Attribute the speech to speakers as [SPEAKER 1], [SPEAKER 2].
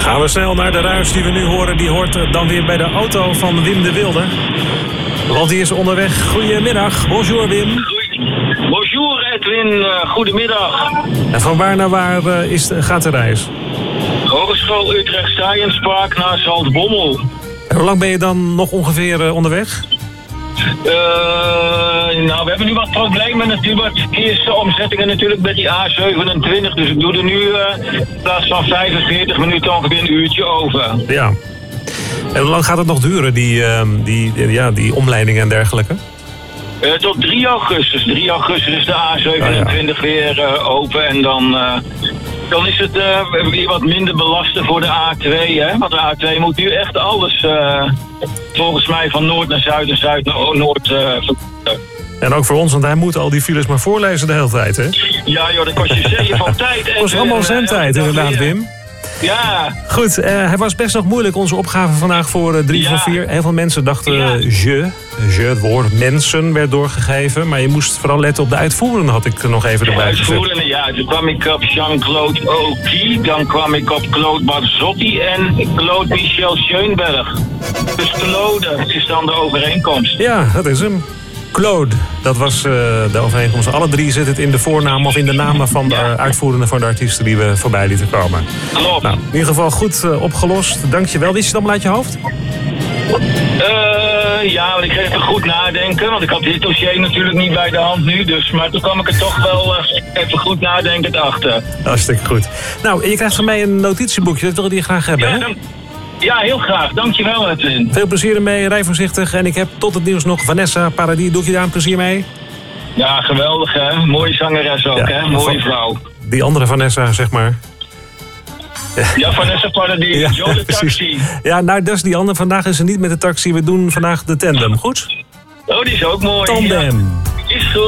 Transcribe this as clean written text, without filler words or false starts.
[SPEAKER 1] Gaan we snel naar de ruis die we nu horen. Die hoort dan weer bij de auto van Wim de Wilde. Want die is onderweg. Goedemiddag. Bonjour Wim.
[SPEAKER 2] Bonjour Edwin, goedemiddag.
[SPEAKER 1] En van waar naar waar gaat de reis?
[SPEAKER 2] Hogeschool Utrecht Science Park naar Zaltbommel.
[SPEAKER 1] En hoe lang ben je dan nog ongeveer onderweg?
[SPEAKER 2] Nou, we hebben nu wat problemen natuurlijk. Verkeersomzettingen natuurlijk met die A27. Dus ik doe er nu in plaats van 45 minuten ongeveer een uurtje over.
[SPEAKER 1] Ja. En hoe lang gaat het nog duren, die omleiding en dergelijke?
[SPEAKER 2] Tot 3 augustus. 3 augustus is de A27 weer open. En dan is het weer wat minder belasten voor de A2. Hè? Want de A2 moet nu echt alles volgens mij van noord naar zuid en zuid naar noord.
[SPEAKER 1] En ook voor ons, want hij moet al die files maar voorlezen de hele tijd, hè?
[SPEAKER 2] Ja joh, dat kost je zeker van tijd.
[SPEAKER 1] Dat was allemaal zendtijd inderdaad, Wim.
[SPEAKER 2] Ja.
[SPEAKER 1] Goed, hij was best nog moeilijk, onze opgave vandaag voor 3 van 4. Heel veel mensen dachten het woord mensen werd doorgegeven. Maar je moest vooral letten op de uitvoerende, had ik er nog even erbij gezet.
[SPEAKER 2] Uitvoerende, ja. Toen kwam ik op Jean-Claude Oki, dan kwam ik op Claude Barzotti en Claude Michel Schoenberg. Dus Claude is dan de overeenkomst.
[SPEAKER 1] Ja, dat is hem. Claude, dat was de overeenkomst. Alle 3 zitten het in de voornaam of in de namen van de uitvoerende van de artiesten die we voorbij lieten komen.
[SPEAKER 2] Klopt.
[SPEAKER 1] Nou, in ieder geval goed opgelost. Dankjewel. Wist je het allemaal uit je hoofd?
[SPEAKER 2] Ja, want ik ga even goed nadenken. Want ik had dit dossier natuurlijk niet bij de hand nu. Dus, maar toen kwam ik er toch wel even goed nadenkend achter.
[SPEAKER 1] Hartstikke goed. Nou, je krijgt van mij een notitieboekje. Dat wilde je graag hebben, hè?
[SPEAKER 2] Ja, heel graag. Dankjewel, Edwin.
[SPEAKER 1] Veel plezier ermee. Rij voorzichtig. En ik heb tot het nieuws nog Vanessa Paradis. Doe je daar een plezier mee?
[SPEAKER 2] Ja, geweldig, hè? Mooie zangeres ook, hè? Mooie vrouw.
[SPEAKER 1] Die andere Vanessa, zeg maar.
[SPEAKER 2] Ja, Vanessa Paradis.
[SPEAKER 1] Ja,
[SPEAKER 2] Joe de taxi.
[SPEAKER 1] Ja, nou, dat is die andere. Vandaag is ze niet met de taxi. We doen vandaag de tandem. Goed?
[SPEAKER 2] Oh, die is ook mooi.
[SPEAKER 1] Tandem.
[SPEAKER 2] Ja. Is goed.